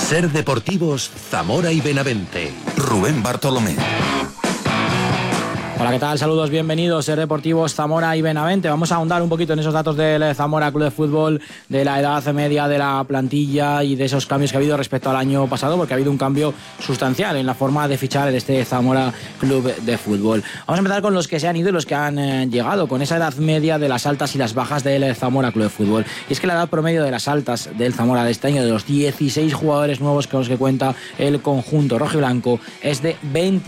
Ser Deportivos, Zamora y Benavente. Rubén Bartolomé. Hola, ¿qué tal? Saludos, bienvenidos, Ser Deportivos, Zamora y Benavente. Vamos a ahondar un poquito en esos datos del Zamora Club de Fútbol, de la edad media de la plantilla y de esos cambios que ha habido respecto al año pasado, porque ha habido un cambio sustancial en la forma de fichar en este Zamora Club de Fútbol. Vamos a empezar con los que se han ido y los que han llegado, con esa edad media de las altas y las bajas del Zamora Club de Fútbol. Y es que la edad promedio de las altas del Zamora de este año, de los 16 jugadores nuevos con los que cuenta el conjunto rojiblanco, es de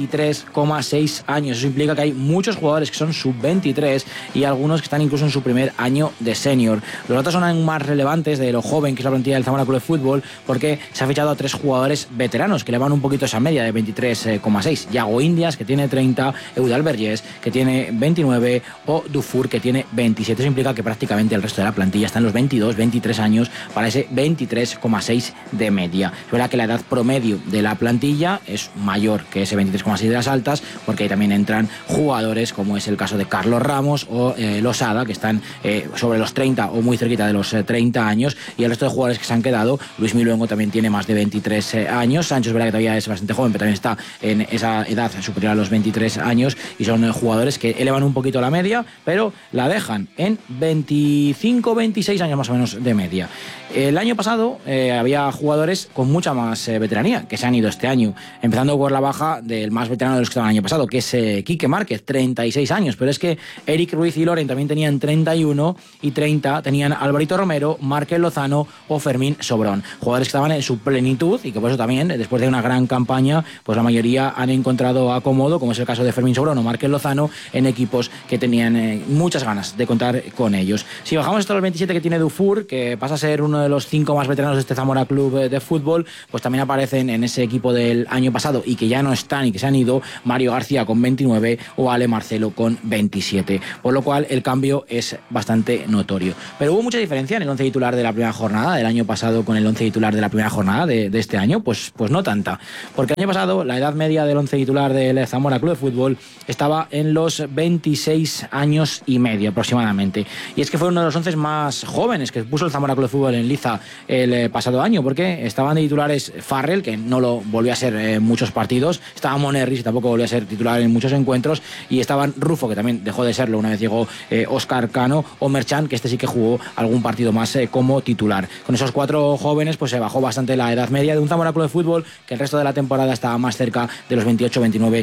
23,6 años. Eso implica que hay muchos jugadores que son sub-23 y algunos que están incluso en su primer año de senior. Los datos son aún más relevantes de lo joven que es la plantilla del Zamora Club de Fútbol, porque se ha fichado a 3 jugadores veteranos que elevan un poquito esa media de 23,6. Yago Indias, que tiene 30, Eudal Vergés, que tiene 29, o Dufour, que tiene 27. Eso implica que prácticamente el resto de la plantilla está en los 22, 23 años para ese 23,6 de media. Es verdad que la edad promedio de la plantilla es mayor que ese 23,6 de las altas, porque ahí también entran jugadores como es el caso de Carlos Ramos o Losada, que están sobre los 30 o muy cerquita de los 30 años, y el resto de jugadores que se han quedado. Luis Miluengo también tiene más de 23 años. Sancho es verdad que todavía es bastante joven, pero también está en esa edad superior a los 23 años, y son jugadores que elevan un poquito la media, pero la dejan en 25-26 años más o menos de media. El año pasado había jugadores con mucha más veteranía que se han ido este año, empezando por la baja del más veterano de los que estaban el año pasado, que es Quique Márquez, 36 años, pero es que Eric Ruiz y Loren también tenían 31 y 30, tenían Alvarito Romero, Márquez Lozano o Fermín Sobrón, jugadores que estaban en su plenitud y que por eso también, después de una gran campaña, pues la mayoría han encontrado acomodo, como es el caso de Fermín Sobrón o Márquez Lozano, en equipos que tenían muchas ganas de contar con ellos. Si bajamos hasta los 27 que tiene Dufour, que pasa a ser uno de los 5 más veteranos de este Zamora Club de Fútbol, pues también aparecen en ese equipo del año pasado y que ya no están y que se han ido, Mario García con 29 o Ale Marcelo con 27, por lo cual el cambio es bastante notorio. Pero hubo mucha diferencia en el 11 titular de la primera jornada del año pasado con el 11 titular de la primera jornada de este año, pues no tanta, porque el año pasado la edad media del 11 titular del Zamora Club de Fútbol estaba en los 26 años y medio aproximadamente, y es que fue uno de los 11 más jóvenes que puso el Zamora Club de Fútbol en liza el pasado año, porque estaban de titulares Farrell, que no lo volvió a ser en muchos partidos, estaba Monerris, que tampoco volvió a ser titular en muchos encuentros, y estaban Rufo, que también dejó de serlo una vez llegó Óscar Cano, o Merchan, que este sí que jugó algún partido más como titular. Con esos 4 jóvenes pues se bajó bastante la edad media de un Zamora Club de Fútbol que el resto de la temporada estaba más cerca de los 28-29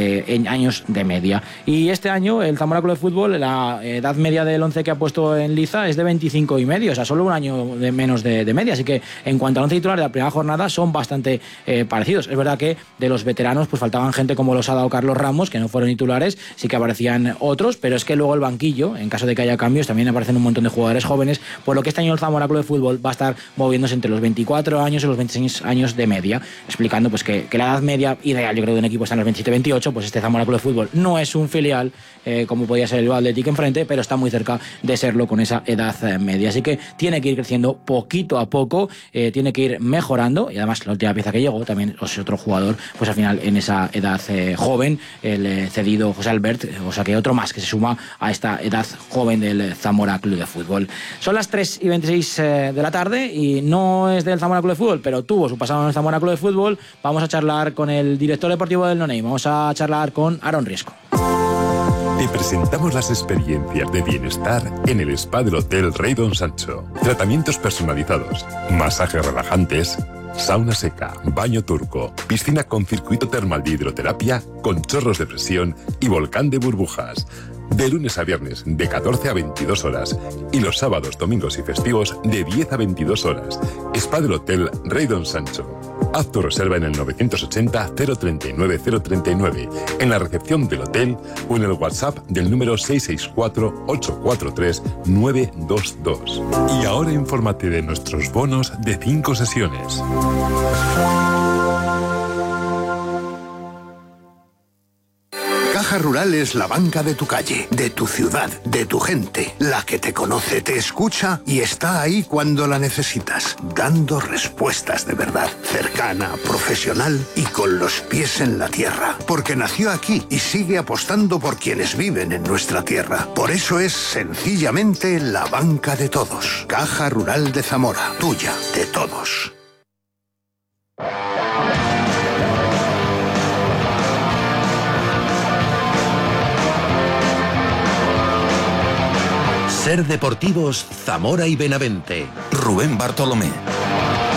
años de media. Y este año el Zamora Club de Fútbol, la edad media del 11 que ha puesto en liza es de 25 y medio, o sea, solo un año de menos de media, así que en cuanto al 11 titular de la primera jornada son bastante parecidos. Es verdad que de los veteranos pues faltaban gente como Losada o Carlos Ramos, que no fueron titulares, sí que aparecían otros, pero es que luego el banquillo, en caso de que haya cambios, también aparecen un montón de jugadores jóvenes, por lo que este año el Zamora Club de Fútbol va a estar moviéndose entre los 24 años y los 26 años de media, explicando pues que la edad media ideal, yo creo, de un equipo está en los 27-28, pues este Zamora Club de Fútbol no es un filial como podía ser el Athletic enfrente, pero está muy cerca de serlo con esa edad media, así que tiene que ir creciendo poquito a poco, tiene que ir mejorando, y además la última pieza que llegó también es otro jugador, pues al final en esa edad joven, el cedido José Albert, o sea que otro más que se suma a esta edad joven del Zamora Club de Fútbol. Son las 3:26 de la tarde y no es del Zamora Club de Fútbol, pero tuvo su pasado en el Zamora Club de Fútbol. Vamos a charlar con el director deportivo del No-Name, vamos a charlar con Aaron Riesco. Te presentamos las experiencias de bienestar en el spa del Hotel Rey Don Sancho. Tratamientos personalizados, masajes relajantes, sauna seca, baño turco, piscina con circuito termal de hidroterapia, con chorros de presión y volcán de burbujas. De lunes a viernes, de 14 a 22 horas. Y los sábados, domingos y festivos, de 10 a 22 horas. Spa del Hotel Rey Don Sancho. Haz tu reserva en el 980-039-039, en la recepción del hotel o en el WhatsApp del número 664-843-922. Y ahora infórmate de nuestros bonos de 5 sesiones. Caja Rural es la banca de tu calle, de tu ciudad, de tu gente, la que te conoce, te escucha y está ahí cuando la necesitas, dando respuestas de verdad, cercana, profesional y con los pies en la tierra, porque nació aquí y sigue apostando por quienes viven en nuestra tierra. Por eso es sencillamente la banca de todos. Caja Rural de Zamora, tuya, de todos. Ser Deportivos Zamora y Benavente. Rubén Bartolomé.